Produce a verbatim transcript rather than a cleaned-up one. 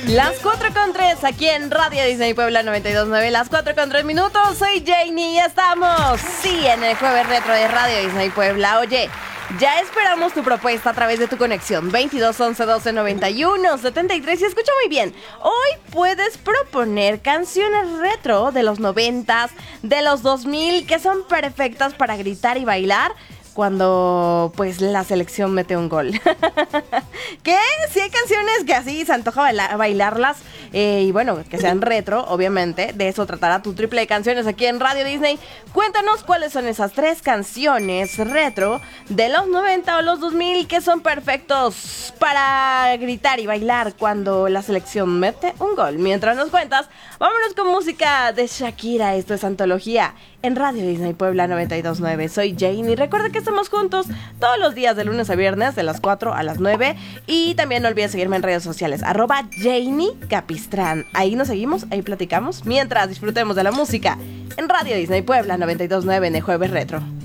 Las cuatro con tres aquí en Radio Disney Puebla noventa y dos punto nueve. Las cuatro con tres minutos. Soy Janie y estamos, sí, en el jueves retro de Radio Disney Puebla. Oye, ya esperamos tu propuesta a través de tu conexión veintidós once doce noventa y uno setenta y tres. Y escucha muy bien, hoy puedes proponer canciones retro de los noventas, de los dos mil, que son perfectas para gritar y bailar cuando pues la selección mete un gol. ¿Qué? Sí hay canciones que así se antoja baila- bailarlas eh, y bueno, que sean retro, obviamente. De eso tratará tu triple de canciones aquí en Radio Disney. Cuéntanos cuáles son esas tres canciones retro de los noventa o los dos mil que son perfectos para gritar y bailar cuando la selección mete un gol. Mientras nos cuentas, vámonos con música de Shakira. Esto es Antología en Radio Disney Puebla noventa y dos punto nueve. Soy Jane y recuerda que estamos juntos todos los días de lunes a viernes de las cuatro a las nueve. Y también no olvides seguirme en redes sociales, arroba Janie Capistrán. Ahí nos seguimos, ahí platicamos, mientras disfrutemos de la música en Radio Disney Puebla noventa y dos punto nueve en el Jueves Retro.